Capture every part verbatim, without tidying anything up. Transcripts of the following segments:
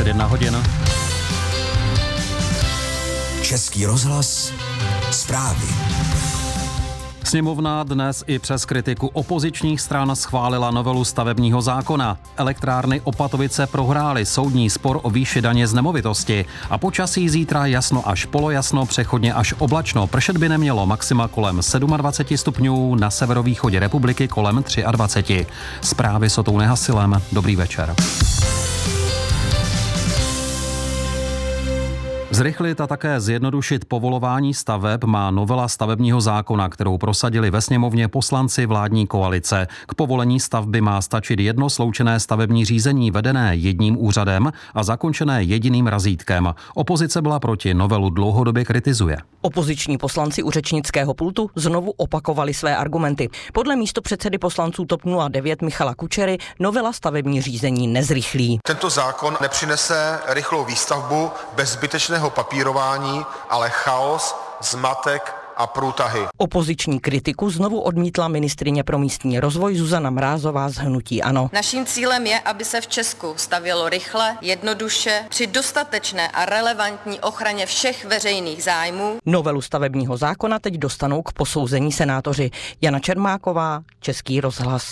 jedna hodin. Český rozhlas, zprávy. Sněmovna dnes i přes kritiku opozičních stran schválila novelu stavebního zákona. Elektrárny Opatovice prohrály soudní spor o výši daně z nemovitosti a počasí zítra jasno až polojasno, přechodně až oblačno. Pršet by nemělo, maxima kolem dvacet sedm stupňů, na severovýchodě republiky kolem dvacet tři. Zprávy s Otou Nehasilem. Dobrý večer. Zrychlit a také zjednodušit povolování staveb má novela stavebního zákona, kterou prosadili ve sněmovně poslanci vládní koalice. K povolení stavby má stačit jedno sloučené stavební řízení vedené jedním úřadem a zakončené jediným razítkem. Opozice byla proti, novelu dlouhodobě kritizuje. Opoziční poslanci u řečnického pultu znovu opakovali své argumenty. Podle místopředsedy poslanců TOP nula devět Michala Kučery novela stavební řízení nezrychlí. Tento zákon nepřinese rychlou výstavbu bez zbytečného papírování, ale chaos, zmatek a průtahy. Opoziční kritiku znovu odmítla ministryně pro místní rozvoj Zuzana Mrázová z hnutí ANO. Naším cílem je, aby se v Česku stavělo rychle, jednoduše, při dostatečné a relevantní ochraně všech veřejných zájmů. Novelu stavebního zákona teď dostanou k posouzení senátoři. Jana Čermáková, Český rozhlas.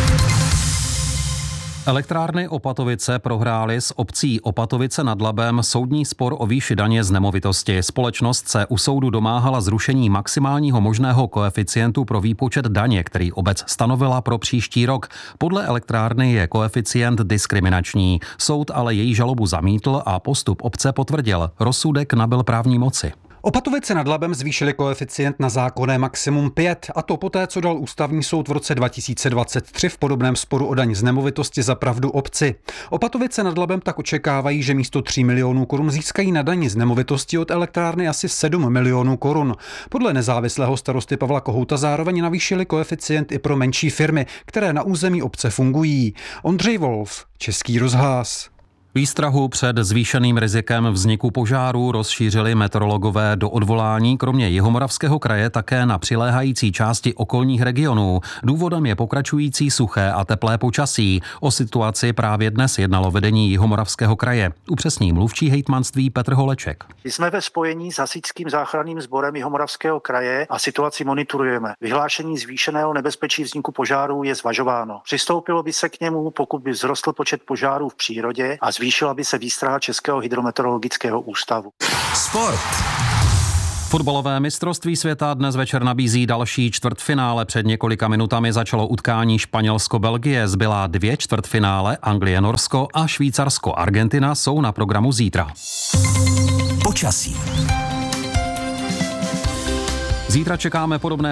Elektrárny Opatovice prohrály s obcí Opatovice nad Labem soudní spor o výši daně z nemovitosti. Společnost se u soudu domáhala zrušení maximálního možného koeficientu pro výpočet daně, který obec stanovila pro příští rok. Podle elektrárny je koeficient diskriminační. Soud ale její žalobu zamítl a postup obce potvrdil. Rozsudek nabyl právní moci. Opatovice nad Labem zvýšili koeficient na zákonné maximum pět, a to poté, co dal ústavní soud v roce dva tisíce dvacet tři v podobném sporu o daň z nemovitosti za pravdu obci. Opatovice nad Labem tak očekávají, že místo tří milionů korun získají na dani z nemovitosti od elektrárny asi sedm milionů korun. Podle nezávislého starosty Pavla Kohouta zároveň navýšili koeficient i pro menší firmy, které na území obce fungují. Ondřej Wolf, Český rozhlas. Výstrahu před zvýšeným rizikem vzniku požáru rozšířili meteorologové do odvolání kromě Jihomoravského kraje také na přiléhající části okolních regionů. Důvodem je pokračující suché a teplé počasí. O situaci právě dnes jednalo vedení Jihomoravského kraje. Upřesní mluvčí hejtmanství Petr Holeček. Jsme ve spojení s hasičským záchranným sborem Jihomoravského kraje a situaci monitorujeme. Vyhlášení zvýšeného nebezpečí vzniku požárů je zvažováno. Přistoupilo by se k němu, pokud by vzrostl počet požárů v přírodě a zvýšila by se výstraha Českého hydrometeorologického ústavu. Sport. Fotbalové mistrovství světa dnes večer nabízí další čtvrtfinále. Před několika minutami začalo utkání Španělsko-Belgie. Zbylá dvě čtvrtfinále, Anglie-Norsko a Švýcarsko-Argentina, jsou na programu zítra. Počasí. Zítra čekáme podobné